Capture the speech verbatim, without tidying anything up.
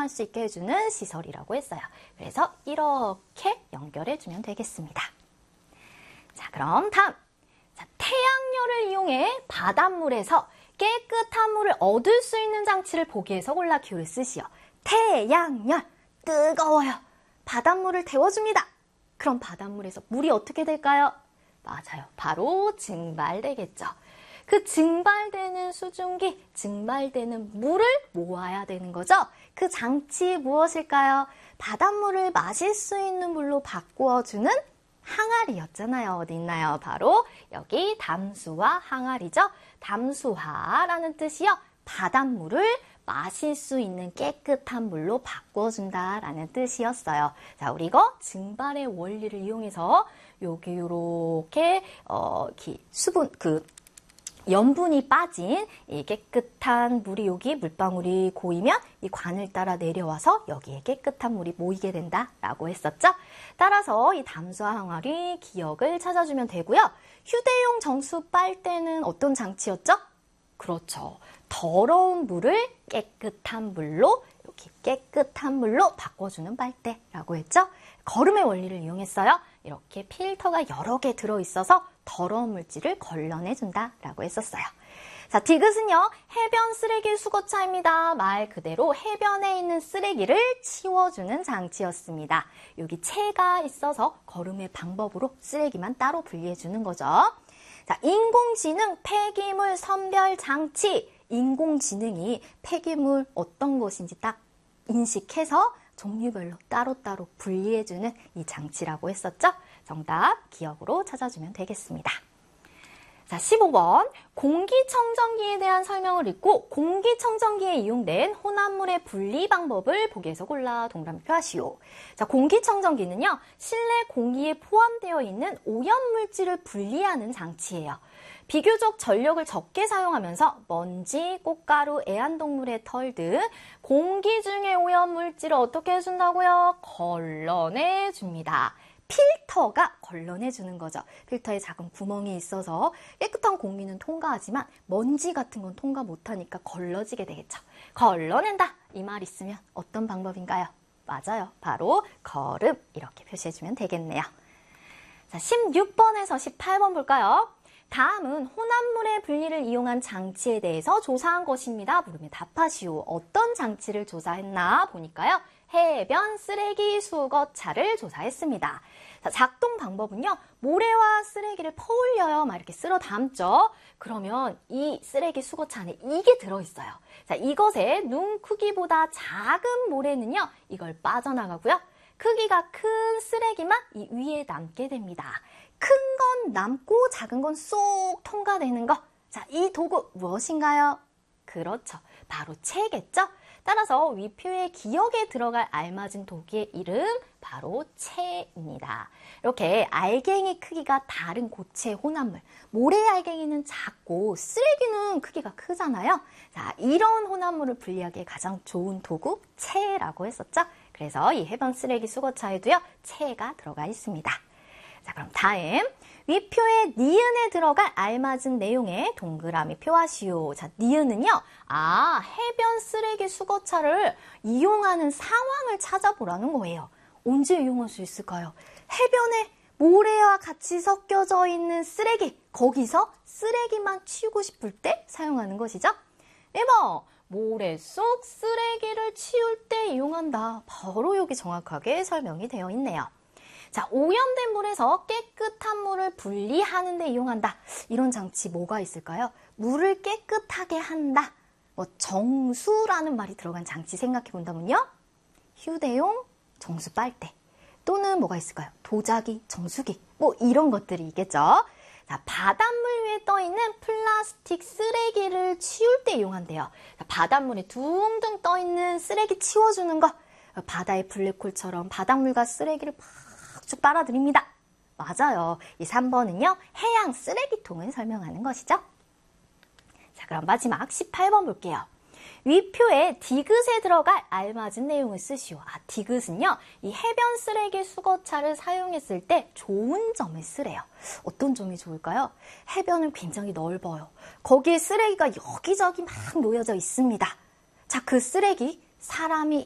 사용할 수 있게 해주는 시설이라고 했어요. 그래서 이렇게 연결해주면 되겠습니다. 자, 그럼 다음. 자, 태양열을 이용해 바닷물에서 깨끗한 물을 얻을 수 있는 장치를 보기 위해서 골라 기호를 쓰시오. 태양열, 뜨거워요. 바닷물을 데워줍니다. 그럼 바닷물에서 물이 어떻게 될까요? 맞아요. 바로 증발되겠죠. 그 증발되는 수증기, 증발되는 물을 모아야 되는 거죠. 그 장치 무엇일까요? 바닷물을 마실 수 있는 물로 바꾸어주는 항아리였잖아요. 어디 있나요? 바로 여기 담수화 항아리죠. 담수화라는 뜻이요. 바닷물을 마실 수 있는 깨끗한 물로 바꿔준다라는 뜻이었어요. 자, 우리 이거 증발의 원리를 이용해서 여기 이렇게 어, 수분 그 염분이 빠진 이 깨끗한 물이 여기 물방울이 고이면 이 관을 따라 내려와서 여기에 깨끗한 물이 모이게 된다라고 했었죠. 따라서 이 담수화 항아리 기억을 찾아주면 되고요. 휴대용 정수 빨대는 어떤 장치였죠? 그렇죠. 더러운 물을 깨끗한 물로 이렇게 깨끗한 물로 바꿔주는 빨대라고 했죠. 거름의 원리를 이용했어요. 이렇게 필터가 여러 개 들어있어서 더러운 물질을 걸러내준다라고 했었어요. 자, 디귿은요, 해변 쓰레기 수거차입니다. 말 그대로 해변에 있는 쓰레기를 치워주는 장치였습니다. 여기 채가 있어서 거름의 방법으로 쓰레기만 따로 분리해주는 거죠. 자, 인공지능 폐기물 선별 장치. 인공지능이 폐기물 어떤 것인지 딱 인식해서 종류별로 따로따로 분리해주는 이 장치라고 했었죠. 정답 기억으로 찾아주면 되겠습니다. 자, 십오 번 공기청정기에 대한 설명을 읽고 공기청정기에 이용된 혼합물의 분리 방법을 보기에서 골라 동그라미 표하시오. 자, 공기청정기는요, 실내 공기에 포함되어 있는 오염물질을 분리하는 장치예요. 비교적 전력을 적게 사용하면서 먼지, 꽃가루, 애완동물의 털 등 공기 중의 오염물질을 어떻게 해준다고요? 걸러내줍니다. 필터가 걸러내주는 거죠. 필터에 작은 구멍이 있어서 깨끗한 공기는 통과하지만 먼지 같은 건 통과 못하니까 걸러지게 되겠죠. 걸러낸다 이 말 있으면 어떤 방법인가요? 맞아요. 바로 거름 이렇게 표시해주면 되겠네요. 자, 십육 번에서 십팔 번 볼까요? 다음은 혼합물의 분리를 이용한 장치에 대해서 조사한 것입니다. 물으면 답하시오. 어떤 장치를 조사했나 보니까요. 해변 쓰레기 수거차를 조사했습니다. 자, 작동 방법은요. 모래와 쓰레기를 퍼올려요. 막 이렇게 쓸어 담죠. 그러면 이 쓰레기 수거차 안에 이게 들어있어요. 자, 이것의 눈 크기보다 작은 모래는요. 이걸 빠져나가고요. 크기가 큰 쓰레기만 이 위에 남게 됩니다. 큰 건 남고 작은 건 쏙 통과되는 거. 자, 이 도구 무엇인가요? 그렇죠. 바로 채겠죠? 따라서 위표의 기억에 들어갈 알맞은 도구의 이름 바로 채입니다. 이렇게 알갱이 크기가 다른 고체 혼합물. 모래 알갱이는 작고 쓰레기는 크기가 크잖아요. 자, 이런 혼합물을 분리하기에 가장 좋은 도구 채라고 했었죠. 그래서 이 해변 쓰레기 수거차에도요. 채가 들어가 있습니다. 자, 그럼 다음 위표의 니은에 들어갈 알맞은 내용의 동그라미 표하시오. 자, 니은은요. 아, 해변 쓰레기 수거차를 이용하는 상황을 찾아보라는 거예요. 언제 이용할 수 있을까요? 해변에 모래와 같이 섞여져 있는 쓰레기, 거기서 쓰레기만 치우고 싶을 때 사용하는 것이죠. 일 번, 모래 속 쓰레기를 치울 때 이용한다. 바로 여기 정확하게 설명이 되어 있네요. 자, 오염된 물에서 깨끗한 물을 분리하는 데 이용한다. 이런 장치 뭐가 있을까요? 물을 깨끗하게 한다. 뭐 정수라는 말이 들어간 장치 생각해 본다면요. 휴대용 정수 빨대 또는 뭐가 있을까요? 도자기, 정수기 뭐 이런 것들이 있겠죠. 자, 바닷물 위에 떠 있는 플라스틱 쓰레기를 치울 때 이용한대요. 자, 바닷물에 둥둥 떠 있는 쓰레기 치워주는 거. 바다의 블랙홀처럼 바닷물과 쓰레기를 쭉 빨아들입니다. 맞아요. 이 삼 번은요. 해양 쓰레기통을 설명하는 것이죠. 자, 그럼 마지막 십팔 번 볼게요. 위표에 디귿에 들어갈 알맞은 내용을 쓰시오. 아, 디귿은요. 이 해변 쓰레기 수거차를 사용했을 때 좋은 점을 쓰래요. 어떤 점이 좋을까요? 해변은 굉장히 넓어요. 거기에 쓰레기가 여기저기 막 놓여져 있습니다. 자, 그 쓰레기 사람이